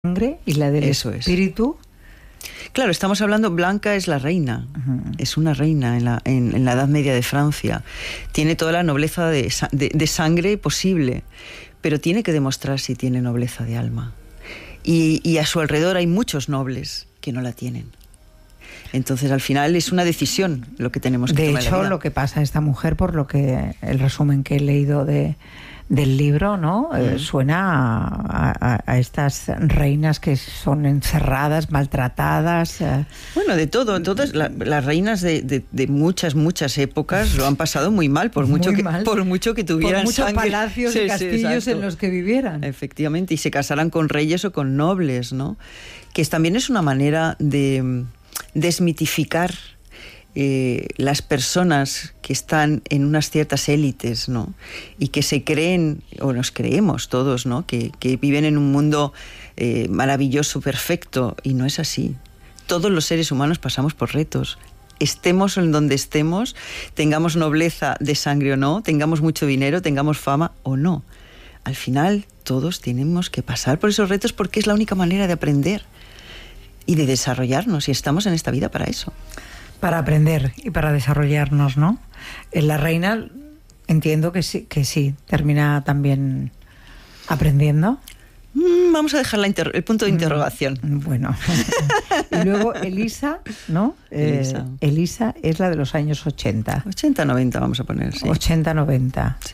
sangre y la del Eso espíritu. Claro, estamos hablando, Blanca es la reina, es una reina en la Edad Media de Francia. Tiene toda la nobleza de sangre posible, pero tiene que demostrar si tiene nobleza de alma. Y a su alrededor hay muchos nobles que no la tienen. Entonces, al final, es una decisión lo que tenemos que tomar. De hecho, lo que pasa a esta mujer, por lo que el resumen que he leído del libro, ¿no? Suena a estas reinas que son encerradas, maltratadas. Bueno, de todo. Todas las reinas de muchas épocas lo han pasado muy mal, por mucho que tuvieran por muchos sangre. palacios y castillos en los que vivieran. Efectivamente, y se casaran con reyes o con nobles, ¿no? Que también es una manera de desmitificar las personas que están en unas ciertas élites, ¿no? Y que se creen, o nos creemos todos, ¿no? Que viven en un mundo maravilloso, perfecto, y no es así. Todos los seres humanos pasamos por retos. Estemos en donde estemos, tengamos nobleza de sangre o no, tengamos mucho dinero, tengamos fama o no. Al final, todos tenemos que pasar por esos retos porque es la única manera de aprender y de desarrollarnos, y estamos en esta vida para eso. Para aprender y para desarrollarnos, ¿no? La reina, entiendo que sí, termina también aprendiendo. Vamos a dejar el punto de interrogación. Bueno. Y luego Elisa, ¿no? Elisa es la de los años 80. 80-90 vamos a poner, sí. 80-90. Sí.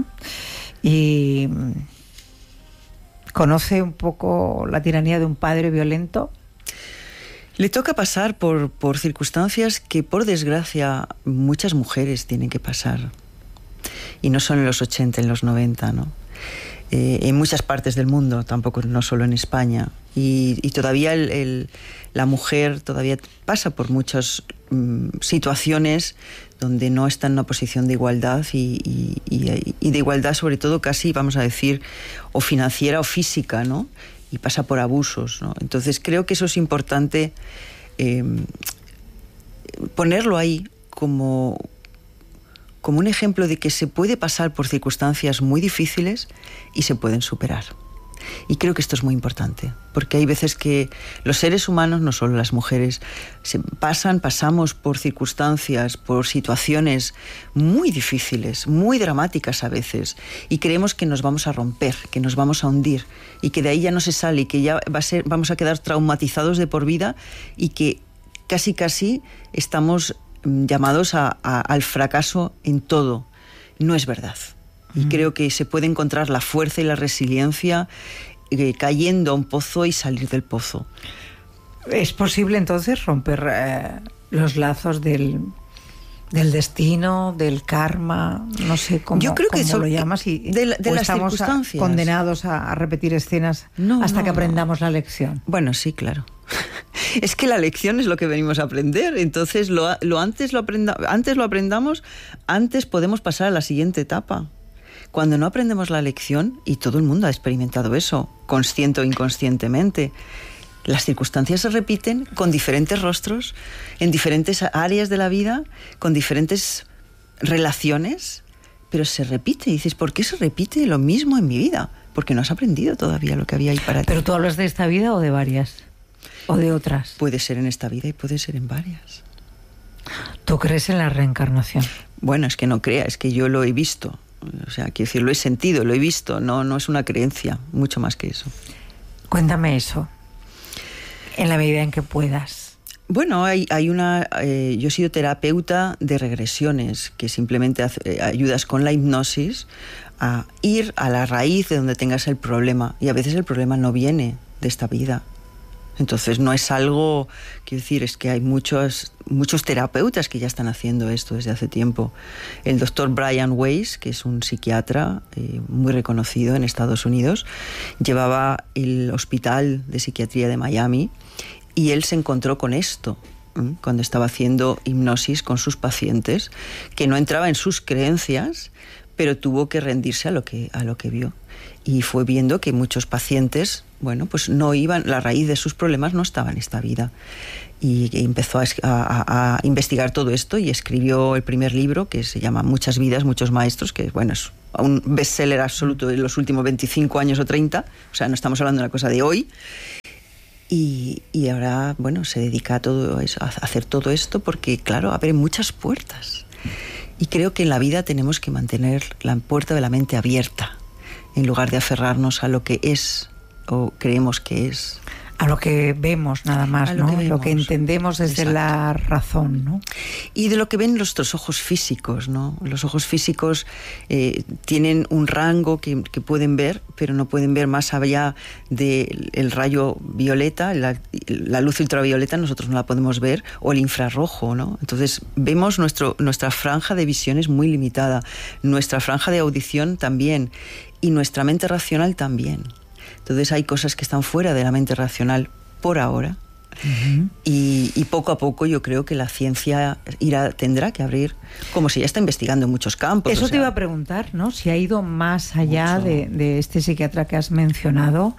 Y conoce un poco la tiranía de un padre violento. Le toca pasar por circunstancias que, por desgracia, muchas mujeres tienen que pasar. Y no solo en los 80, en los 90, ¿no? En muchas partes del mundo, tampoco, no solo en España. Y todavía la mujer todavía pasa por muchas situaciones donde no está en una posición de igualdad y de igualdad, sobre todo, casi, vamos a decir, o financiera o física, ¿no? Y pasa por abusos, ¿no? Entonces creo que eso es importante ponerlo ahí como un ejemplo de que se puede pasar por circunstancias muy difíciles y se pueden superar. Y creo que esto es muy importante, porque hay veces que los seres humanos, no solo las mujeres, pasamos por circunstancias, por situaciones muy difíciles, muy dramáticas a veces, y creemos que nos vamos a romper, que nos vamos a hundir, y que de ahí ya no se sale, y que ya vamos a quedar traumatizados de por vida, y que casi estamos llamados al fracaso en todo. No es verdad. Y creo que se puede encontrar la fuerza y la resiliencia cayendo a un pozo y salir del pozo. ¿Es posible entonces romper los lazos del destino, del karma? No sé cómo, yo creo que cómo lo llamas. De las estamos circunstancias. Condenados a repetir escenas hasta que aprendamos la lección. Bueno, sí, claro. Es que la lección es lo que venimos a aprender. Entonces, antes lo aprendamos, antes podemos pasar a la siguiente etapa. Cuando no aprendemos la lección, y todo el mundo ha experimentado eso, consciente o inconscientemente, las circunstancias se repiten con diferentes rostros, en diferentes áreas de la vida, con diferentes relaciones, pero se repite. Y dices, ¿por qué se repite lo mismo en mi vida? Porque no has aprendido todavía lo que había ahí para ti. ¿Pero tú hablas de esta vida o de varias? ¿O de otras? Puede ser en esta vida y puede ser en varias. ¿Tú crees en la reencarnación? Bueno, es que no crea, es que yo lo he visto. O sea, quiero decir, lo he sentido, lo he visto. No es una creencia, mucho más que eso. Cuéntame eso, en la medida en que puedas. Bueno, yo he sido terapeuta de regresiones, que simplemente ayudas con la hipnosis a ir a la raíz de donde tengas el problema. Y a veces el problema no viene de esta vida. Entonces no es algo, quiero decir, es que hay muchos terapeutas que ya están haciendo esto desde hace tiempo. El doctor Brian Weiss, que es un psiquiatra muy reconocido en Estados Unidos, llevaba el Hospital de Psiquiatría de Miami y él se encontró con esto cuando estaba haciendo hipnosis con sus pacientes, que no entraba en sus creencias, pero tuvo que rendirse a lo que vio. Y fue viendo que muchos pacientes, bueno, pues no iban, la raíz de sus problemas no estaba en esta vida. Y empezó a investigar todo esto y escribió el primer libro, que se llama Muchas vidas, muchos maestros, que bueno, es un bestseller absoluto de los últimos 25 años o 30, o sea, no estamos hablando de una cosa de hoy. Y ahora, bueno, se dedica a todo eso, a hacer todo esto, porque claro, abre muchas puertas. Y creo que en la vida tenemos que mantener la puerta de la mente abierta, en lugar de aferrarnos a lo que es o creemos que es. A lo que vemos nada más, ¿no? Lo que entendemos desde la razón, ¿no? Y de lo que ven nuestros ojos físicos, ¿no? Los ojos físicos tienen un rango que pueden ver, pero no pueden ver más allá del rayo violeta, la luz ultravioleta nosotros no la podemos ver, o el infrarrojo, ¿no? Entonces vemos nuestra franja de visión es muy limitada, nuestra franja de audición también, y nuestra mente racional también. Entonces hay cosas que están fuera de la mente racional por ahora. Uh-huh. Y poco a poco yo creo que la ciencia tendrá que abrir, como se ya está investigando en muchos campos. Eso te iba a preguntar, ¿no? Si ha ido más allá de este psiquiatra que has mencionado,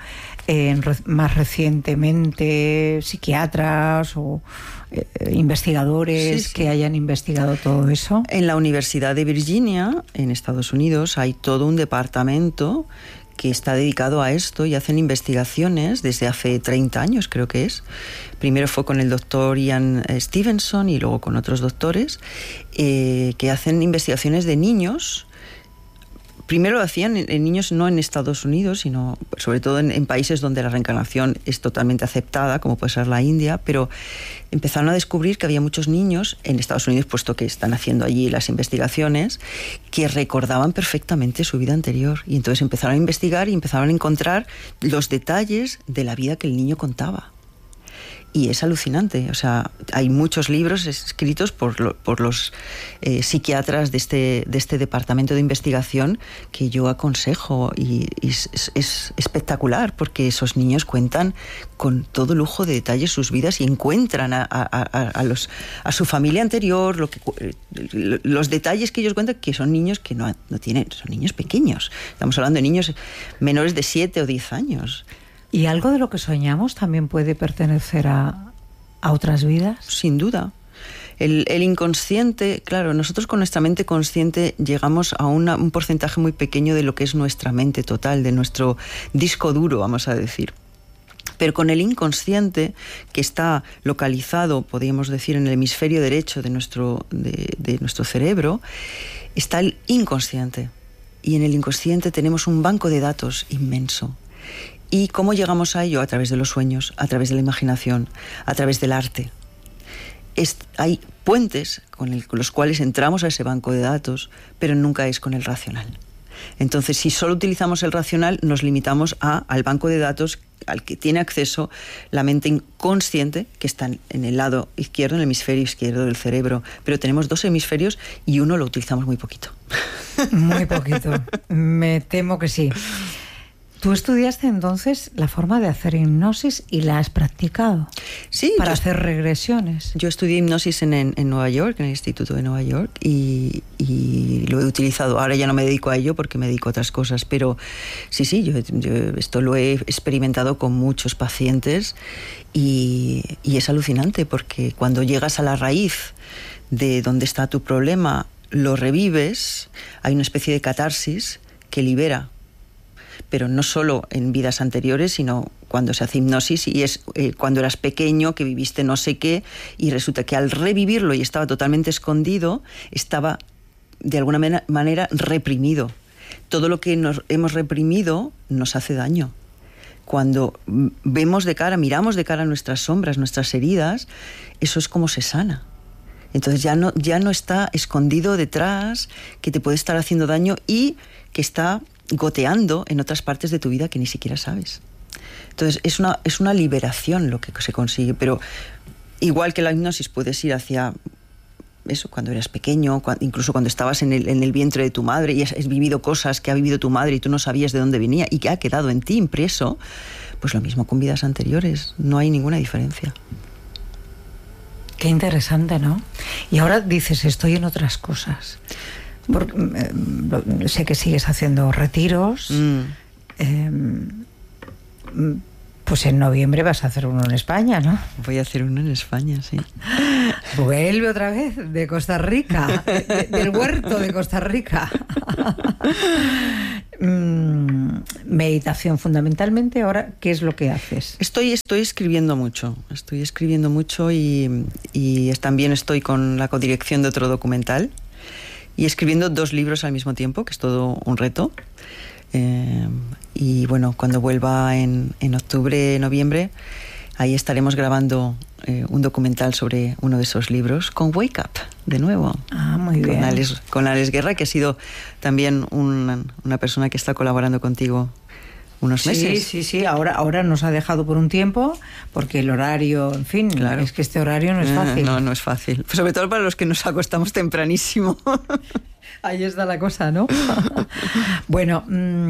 más recientemente psiquiatras o investigadores que hayan investigado todo eso. En la Universidad de Virginia, en Estados Unidos, hay todo un departamento que está dedicado a esto y hacen investigaciones desde hace 30 años, creo que es. Primero fue con el doctor Ian Stevenson y luego con otros doctores que hacen investigaciones de niños. Primero lo hacían en niños no en Estados Unidos, sino sobre todo en países donde la reencarnación es totalmente aceptada, como puede ser la India, pero empezaron a descubrir que había muchos niños en Estados Unidos, puesto que están haciendo allí las investigaciones, que recordaban perfectamente su vida anterior. Y entonces empezaron a investigar y empezaron a encontrar los detalles de la vida que el niño contaba. Y es alucinante, o sea, hay muchos libros escritos por los psiquiatras de este departamento de investigación que yo aconsejo, y es espectacular, porque esos niños cuentan con todo lujo de detalles sus vidas y encuentran a su familia anterior, los detalles que ellos cuentan, que son niños que no tienen, son niños pequeños, estamos hablando de niños menores de 7 o 10 años. ¿Y algo de lo que soñamos también puede pertenecer a otras vidas? Sin duda. El inconsciente, claro, nosotros con nuestra mente consciente llegamos a un porcentaje muy pequeño de lo que es nuestra mente total, de nuestro disco duro, vamos a decir. Pero con el inconsciente, que está localizado, podríamos decir, en el hemisferio derecho de nuestro cerebro, está el inconsciente. Y en el inconsciente tenemos un banco de datos inmenso. ¿Y cómo llegamos a ello? A través de los sueños, a través de la imaginación, a través del arte. Hay puentes con los cuales entramos a ese banco de datos, pero nunca es con el racional. Entonces, si solo utilizamos el racional, nos limitamos al banco de datos al que tiene acceso la mente inconsciente, que está en el lado izquierdo, en el hemisferio izquierdo del cerebro. Pero tenemos 2 hemisferios y uno lo utilizamos muy poquito. Muy poquito. Me temo que sí. Tú estudiaste entonces la forma de hacer hipnosis y la has practicado. Sí. Para hacer regresiones. Yo estudié hipnosis en Nueva York, en el Instituto de Nueva York, y lo he utilizado. Ahora ya no me dedico a ello porque me dedico a otras cosas, pero sí, yo esto lo he experimentado con muchos pacientes y es alucinante, porque cuando llegas a la raíz de donde está tu problema, lo revives, hay una especie de catarsis que libera. Pero no solo en vidas anteriores, sino cuando se hace hipnosis, y es cuando eras pequeño, que viviste no sé qué, y resulta que al revivirlo y estaba totalmente escondido, estaba de alguna manera reprimido. Todo lo que hemos reprimido nos hace daño. Cuando miramos de cara nuestras sombras, nuestras heridas, eso es como se sana. Entonces ya no está escondido detrás, que te puede estar haciendo daño y que está goteando en otras partes de tu vida que ni siquiera sabes. Entonces es una liberación lo que se consigue, pero igual que la hipnosis puedes ir hacia eso cuando eras pequeño, incluso cuando estabas en el vientre de tu madre y has vivido cosas que ha vivido tu madre y tú no sabías de dónde venía y que ha quedado en ti impreso, pues lo mismo con vidas anteriores, no hay ninguna diferencia. Qué interesante, ¿no? Y ahora dices, estoy en otras cosas. Sé que sigues haciendo retiros. Pues en noviembre vas a hacer uno en España, ¿no? Voy a hacer uno en España, sí. Vuelve otra vez de Costa Rica, del huerto de Costa Rica. Meditación fundamentalmente. Ahora, ¿qué es lo que haces? Estoy escribiendo mucho. Y también estoy con la codirección de otro documental y escribiendo 2 libros al mismo tiempo, que es todo un reto. Y bueno, cuando vuelva en octubre, noviembre, ahí estaremos grabando un documental sobre uno de esos libros con Wake Up, de nuevo. Muy bien. Con Alex Guerra, que ha sido también una persona que está colaborando contigo unos meses. Sí. Ahora nos ha dejado por un tiempo, porque el horario, en fin, claro. Es que este horario no es fácil. No es fácil. Sobre todo para los que nos acostamos tempranísimo. Ahí está la cosa, ¿no? Bueno,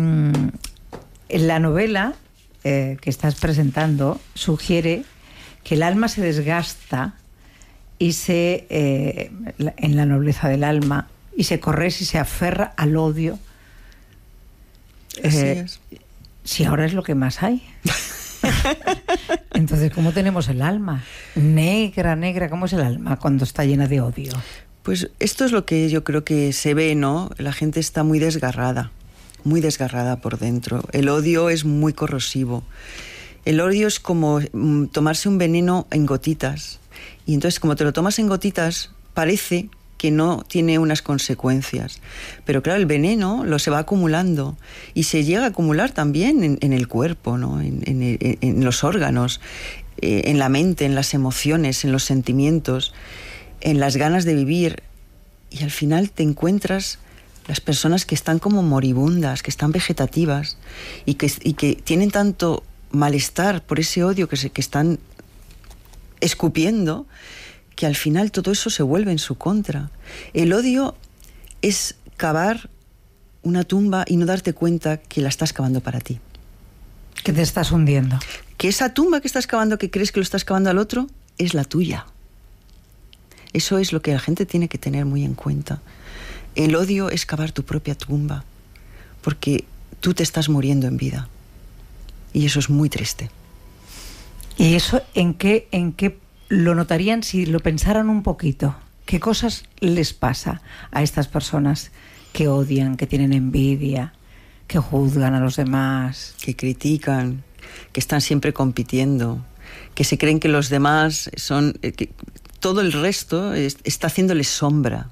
la novela que estás presentando sugiere que el alma se desgasta y en la nobleza del alma, y se correse y se aferra al odio. Así es. Si ahora es lo que más hay. Entonces, ¿cómo tenemos el alma? Negra, ¿cómo es el alma cuando está llena de odio? Pues esto es lo que yo creo que se ve, ¿no? La gente está muy desgarrada por dentro. El odio es muy corrosivo. El odio es como tomarse un veneno en gotitas. Y entonces, como te lo tomas en gotitas, parece que no tiene unas consecuencias. Pero claro, el veneno se va acumulando y se llega a acumular también en el cuerpo, ¿no? En los órganos, en la mente, en las emociones, en los sentimientos, en las ganas de vivir. Y al final te encuentras las personas que están como moribundas, que están vegetativas y que tienen tanto malestar por ese odio que están escupiendo, que al final todo eso se vuelve en su contra. El odio es cavar una tumba y no darte cuenta que la estás cavando para ti. Que te estás hundiendo. Que esa tumba que estás cavando, que crees que lo estás cavando al otro, es la tuya. Eso es lo que la gente tiene que tener muy en cuenta. El odio es cavar tu propia tumba, porque tú te estás muriendo en vida. Y eso es muy triste. ¿Y eso en qué lo notarían si lo pensaran un poquito? ¿Qué cosas les pasa a estas personas que odian, que tienen envidia, que juzgan a los demás? Que critican, que están siempre compitiendo, que se creen que los demás son... que todo el resto está haciéndoles sombra.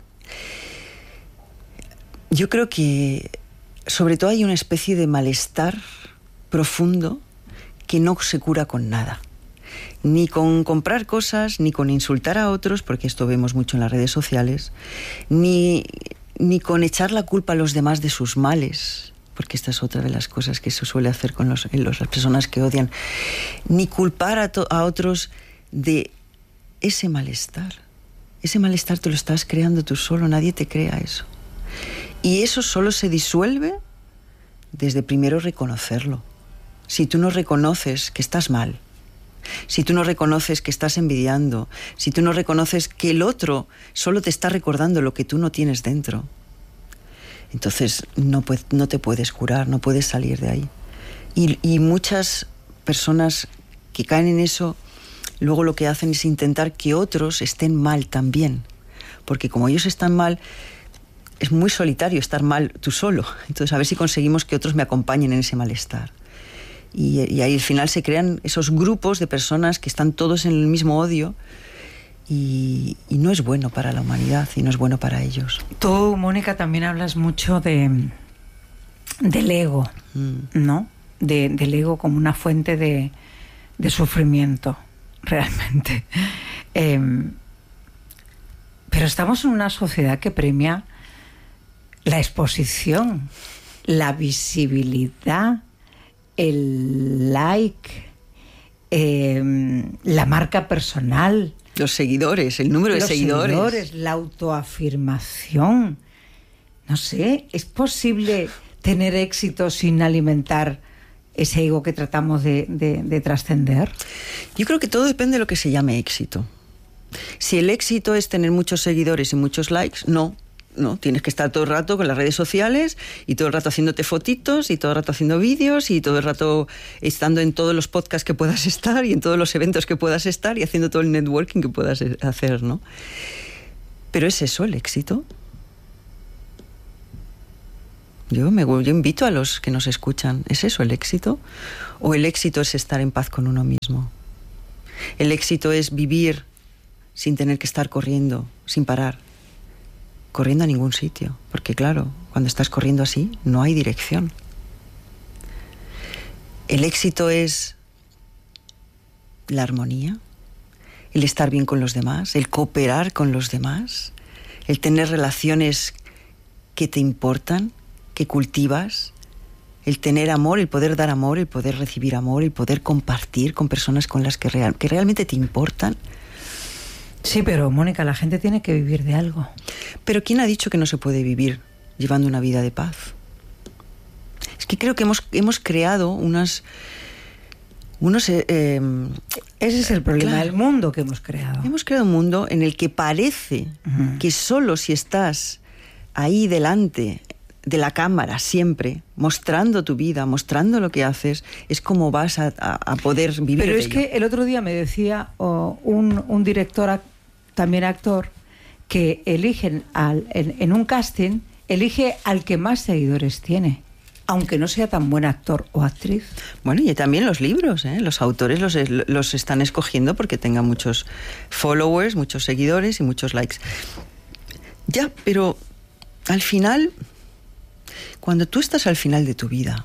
Yo creo que sobre todo hay una especie de malestar profundo que no se cura con nada. Ni con comprar cosas, ni con insultar a otros, porque esto vemos mucho en las redes sociales, ni con echar la culpa a los demás de sus males, porque esta es otra de las cosas que se suele hacer con las personas que odian, ni culpar a otros de ese malestar. Ese malestar te lo estás creando tú solo, nadie te crea eso. Y eso solo se disuelve desde primero reconocerlo. Si tú no reconoces que estás mal, si tú no reconoces que estás envidiando, si tú no reconoces que el otro solo te está recordando lo que tú no tienes dentro, entonces no te puedes curar, no puedes salir de ahí. Y muchas personas que caen en eso, luego lo que hacen es intentar que otros estén mal también, porque como ellos están mal, es muy solitario estar mal tú solo. Entonces a ver si conseguimos que otros me acompañen en ese malestar. Y ahí al final se crean esos grupos de personas que están todos en el mismo odio y no es bueno para la humanidad y no es bueno para ellos. Tú, Mónica, también hablas mucho del ego, ¿no? Del ego como una fuente de sufrimiento, realmente. Pero estamos en una sociedad que premia la exposición, la visibilidad, el like, la marca personal, los seguidores, el número de seguidores, la autoafirmación. No sé, ¿es posible tener éxito sin alimentar ese ego que tratamos de trascender? Yo creo que todo depende de lo que se llame éxito. Si el éxito es tener muchos seguidores y muchos likes, no ¿no? Tienes que estar todo el rato con las redes sociales y todo el rato haciéndote fotitos y todo el rato haciendo vídeos y todo el rato estando en todos los podcasts que puedas estar y en todos los eventos que puedas estar y haciendo todo el networking que puedas hacer, ¿no? Pero ¿es eso el éxito? Yo invito a los que nos escuchan, ¿es eso el éxito? ¿O el éxito es estar en paz con uno mismo? El éxito es vivir sin tener que estar corriendo, sin parar, corriendo a ningún sitio, porque claro, cuando estás corriendo así, no hay dirección. El éxito es la armonía, el estar bien con los demás, el cooperar con los demás, el tener relaciones que te importan, que cultivas, el tener amor, el poder dar amor, el poder recibir amor, el poder compartir con personas con las que realmente te importan. Sí, pero Mónica, la gente tiene que vivir de algo. Pero ¿quién ha dicho que no se puede vivir llevando una vida de paz? Es que creo que hemos creado ese es el problema, claro, del mundo que hemos creado. Hemos creado un mundo en el que parece que solo si estás ahí delante de la cámara siempre, mostrando tu vida, mostrando lo que haces, es como vas a poder vivir. Pero de es ello. que el otro día me decía un director, también actor, que eligen en un casting, elige al que más seguidores tiene, aunque no sea tan buen actor o actriz. Bueno, y también los libros, los autores los están escogiendo porque tengan muchos followers, muchos seguidores y muchos likes. Ya, pero al final, cuando tú estás al final de tu vida,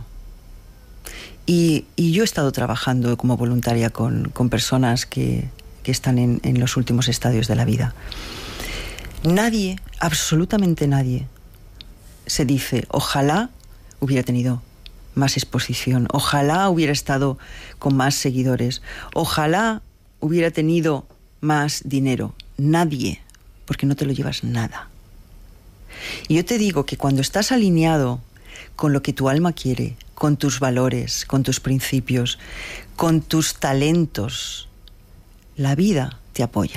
y yo he estado trabajando como voluntaria con personas que están en los últimos estadios de la vida, nadie, absolutamente nadie, se dice, ojalá hubiera tenido más exposición, ojalá hubiera estado con más seguidores, ojalá hubiera tenido más dinero. Nadie, porque no te lo llevas nada. Y yo te digo que cuando estás alineado con lo que tu alma quiere, con tus valores, con tus principios, con tus talentos, la vida te apoya.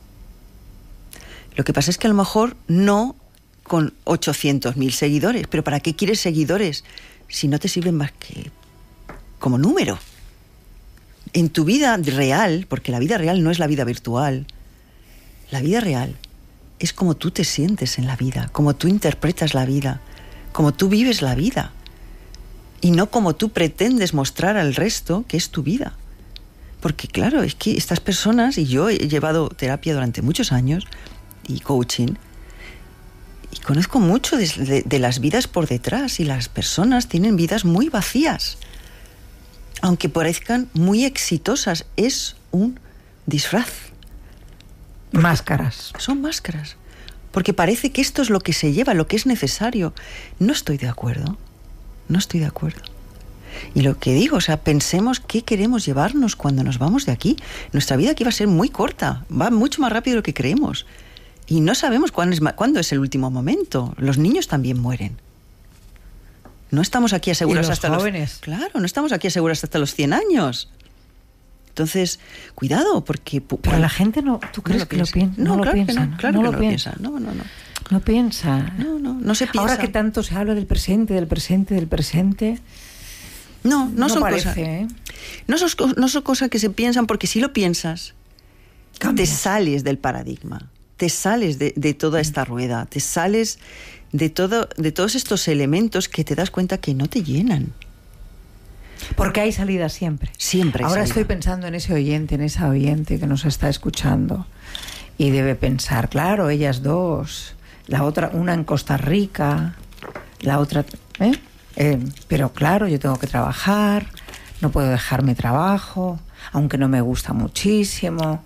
Lo que pasa es que a lo mejor no con 800.000 seguidores, pero ¿para qué quieres seguidores si no te sirven más que como número? En tu vida real, porque la vida real no es la vida virtual, la vida real es como tú te sientes en la vida, como tú interpretas la vida, como tú vives la vida, y no como tú pretendes mostrar al resto que es tu vida. Porque claro, es que estas personas, y yo he llevado terapia durante muchos años, y coaching, y conozco mucho de las vidas por detrás, y las personas tienen vidas muy vacías, aunque parezcan muy exitosas. Es un disfraz. Máscaras. Son máscaras. Porque parece que esto es lo que se lleva, lo que es necesario. No estoy de acuerdo. No estoy de acuerdo. Y lo que digo, o sea, pensemos qué queremos llevarnos cuando nos vamos de aquí. Nuestra vida aquí va a ser muy corta, va mucho más rápido de lo que creemos. Y no sabemos cuándo es el último momento. Los niños también mueren. No estamos aquí aseguros hasta jóvenes. Claro, no estamos aquí aseguros hasta los 100 años. Entonces, cuidado, porque... Pero la gente no... ¿Tú crees que lo piensa? No, No lo claro piensa. que no, claro No que lo no piensa. No. No piensa. No se piensa. Ahora que tanto se habla del presente, del presente... No son parece, cosas. No son cosas que se piensan, porque si lo piensas, Cambia. te sales del paradigma, te sales de toda esta rueda, te sales de todos estos elementos que te das cuenta que no te llenan. Porque hay salida siempre. Siempre hay Ahora salida. estoy pensando en ese oyente, en esa oyente que nos está escuchando, y debe pensar, claro, ellas dos, la otra, una en Costa Rica, la otra... pero claro, yo tengo que trabajar, no puedo dejar mi trabajo, aunque no me gusta muchísimo.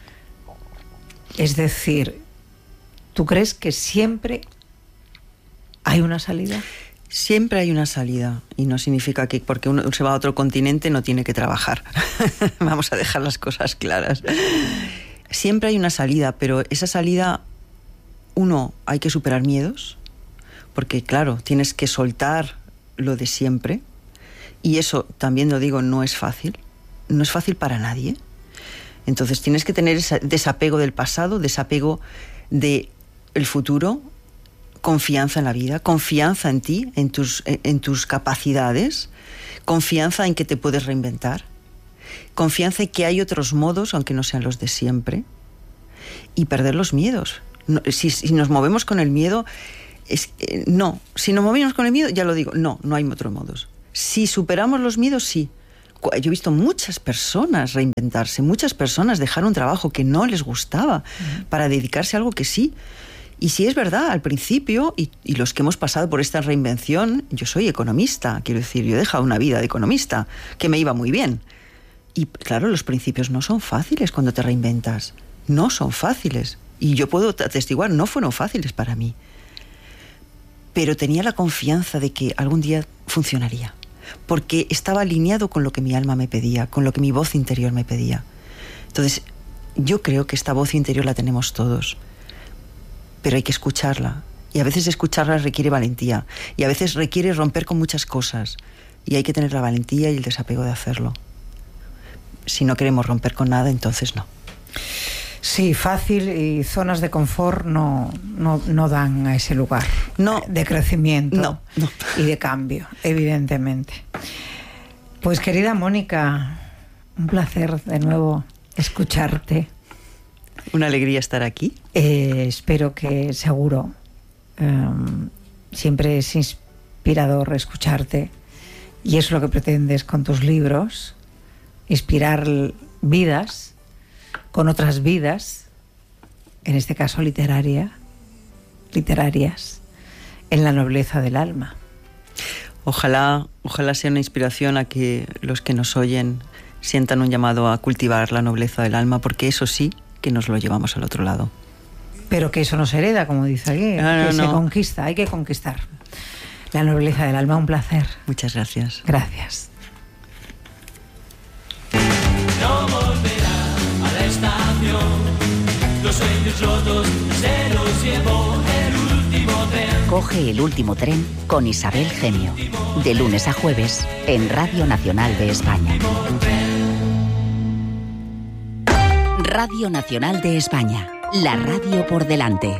Es decir, ¿tú crees que siempre hay una salida? Siempre hay una salida, y no significa que porque uno se va a otro continente no tiene que trabajar. Vamos a dejar las cosas claras. Siempre hay una salida, pero esa salida, hay que superar miedos, porque claro, tienes que soltar lo de siempre, y eso también lo digo, no es fácil para nadie. Entonces tienes que tener ese desapego del pasado, desapego del futuro, confianza en la vida, confianza en ti, en tus capacidades, confianza en que te puedes reinventar, confianza en que hay otros modos, aunque no sean los de siempre, y perder los miedos. No, si nos movemos con el miedo, no. Si nos movemos con el miedo, ya lo digo, no hay otros modos. Si superamos los miedos, sí. Yo he visto muchas personas reinventarse, muchas personas dejar un trabajo que no les gustaba para dedicarse a algo que sí. Y sí es verdad, al principio, y los que hemos pasado por esta reinvención, yo soy economista, quiero decir, yo he dejado una vida de economista, que me iba muy bien. Y claro, los principios no son fáciles cuando te reinventas, no son fáciles. Y yo puedo atestiguar, no fueron fáciles para mí. Pero tenía la confianza de que algún día funcionaría, porque estaba alineado con lo que mi alma me pedía, con lo que mi voz interior me pedía. Entonces, yo creo que esta voz interior la tenemos todos, pero hay que escucharla. Y a veces escucharla requiere valentía, y a veces requiere romper con muchas cosas, y hay que tener la valentía y el desapego de hacerlo. Si no queremos romper con nada, entonces no. Sí, fácil, y zonas de confort no dan a ese lugar de crecimiento y de cambio, evidentemente. Pues querida Mónica, un placer de nuevo escucharte. Una alegría estar aquí. Espero que seguro siempre es inspirador escucharte, y es lo que pretendes con tus libros, inspirar vidas con otras vidas, en este caso literarias, en la nobleza del alma. Ojalá sea una inspiración a que los que nos oyen sientan un llamado a cultivar la nobleza del alma, porque eso sí que nos lo llevamos al otro lado. Pero que eso no se hereda, como dice aquí, se conquista, hay que conquistar. La nobleza del alma, un placer. Muchas gracias. Gracias. No volverá a la estación, los sueños rotos se los llevó el último tren. Coge el último tren con Isabel Gemio, de lunes a jueves en Radio Nacional de España. Radio Nacional de España, la radio por delante.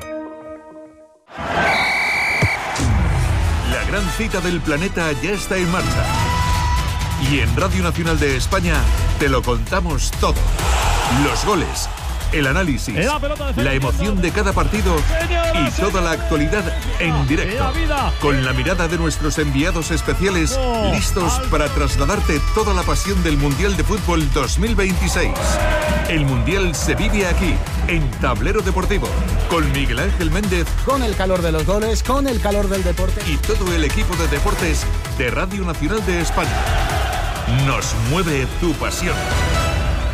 La gran cita del planeta ya está en marcha. Y en Radio Nacional de España te lo contamos todo. Los goles, el análisis, la emoción de cada partido y toda la actualidad en directo. Con la mirada de nuestros enviados especiales, listos para trasladarte toda la pasión del Mundial de Fútbol 2026. El Mundial se vive aquí, en Tablero Deportivo, con Miguel Ángel Méndez. Con el calor de los goles, con el calor del deporte. Y todo el equipo de deportes de Radio Nacional de España. Nos mueve tu pasión.